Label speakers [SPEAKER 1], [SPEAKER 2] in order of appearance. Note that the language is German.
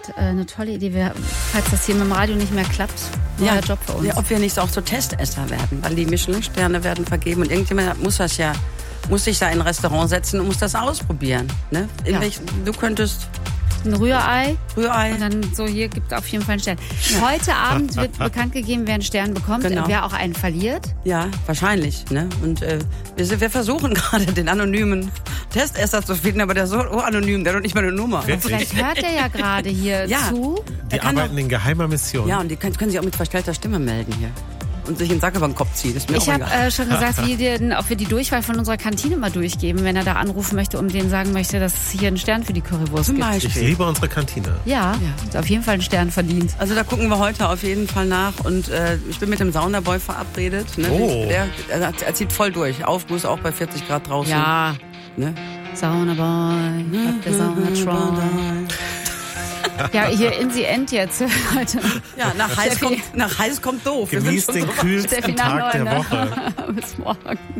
[SPEAKER 1] hat eine tolle Idee. Falls das hier mit dem Radio nicht mehr klappt, neuer Job für uns.
[SPEAKER 2] Ja, ob wir nicht auch so Testesser werden, weil die Michelin-Sterne werden vergeben und irgendjemand muss sich da in ein Restaurant setzen und muss das ausprobieren. Ne? Du könntest...
[SPEAKER 1] Ein Rührei.
[SPEAKER 2] Rührei.
[SPEAKER 1] Und dann so, hier gibt es auf jeden Fall einen Stern. Ja. Heute Abend wird bekannt gegeben, wer einen Stern bekommt, wer auch einen verliert.
[SPEAKER 2] Ja, wahrscheinlich. Ne? Und wir versuchen gerade den anonymen Testesser zu finden, aber der ist so anonym, der hat doch nicht mal eine Nummer.
[SPEAKER 1] Vielleicht hört er ja gerade hier zu.
[SPEAKER 3] Die arbeiten in geheimer Mission.
[SPEAKER 2] Ja, und die können sich auch mit verstellter Stimme melden hier. Und sich den Sack über den Kopf ziehen.
[SPEAKER 1] Ich habe schon gesagt, ob wir die Durchwahl von unserer Kantine mal durchgeben, wenn er da anrufen möchte und denen sagen möchte, dass es hier einen Stern für die Currywurst gibt.
[SPEAKER 3] Ich liebe unsere Kantine.
[SPEAKER 1] Ja, ist auf jeden Fall einen Stern verdient.
[SPEAKER 2] Also da gucken wir heute auf jeden Fall nach und ich bin mit dem Saunaboy verabredet. Ne?
[SPEAKER 3] Oh.
[SPEAKER 2] Er zieht voll durch. Aufguss auch bei 40 Grad draußen.
[SPEAKER 1] Ja.
[SPEAKER 2] Ne?
[SPEAKER 1] Saunaboy, der Saunatron. Ja, hier in the End jetzt heute.
[SPEAKER 2] Ja, nach heiß kommt doof.
[SPEAKER 3] Genießt den kühlsten Tag der Woche.
[SPEAKER 1] Bis morgen.